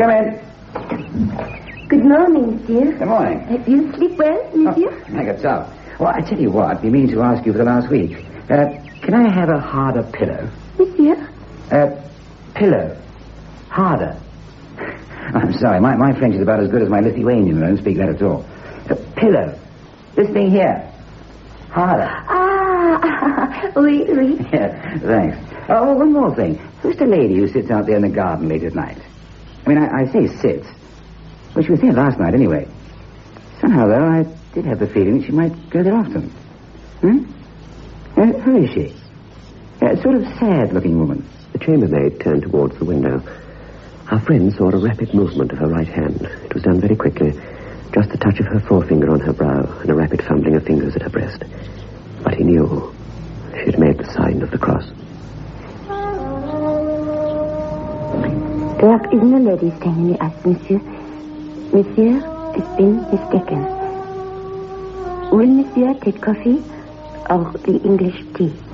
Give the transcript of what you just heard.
come in. Good morning, monsieur. Good morning. You sleep well, monsieur? Oh, I got so. Well, I tell you what, we mean to ask you for the last week. Can I have a harder pillow? Monsieur? Pillow. Harder. I'm sorry, my French is about as good as my Lithuanian. I don't speak that at all. Pillow. This thing here. Harder. Ah, oui, oui. Yeah, thanks. Oh, one more thing. Who's the lady who sits out there in the garden late at night? I mean, I say sits. Well, she was there last night anyway. Somehow, though, I did have the feeling that she might go there often. Who is she? A sort of sad-looking woman. The chambermaid turned towards the window. Our friend saw a rapid movement of her right hand. It was done very quickly. Just the touch of her forefinger on her brow and a rapid fumbling of fingers at her breast. But he knew she had made the sign of the cross. There isn't a lady standing near us, monsieur. Monsieur has been mistaken. Will monsieur take coffee or the English tea?